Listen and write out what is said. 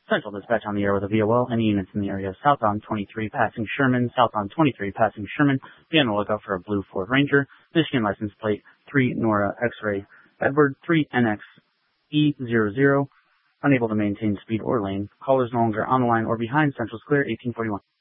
Central dispatch on the air with a VOL. Any units in the area southbound 23 passing Sherman, southbound 23 passing Sherman. Be on the lookout for a blue Ford Ranger. Michigan license plate 3 Nora X-ray Edward 3NX E00. Unable to maintain speed or lane. Callers no longer on the line or behind. Central's clear. 1841.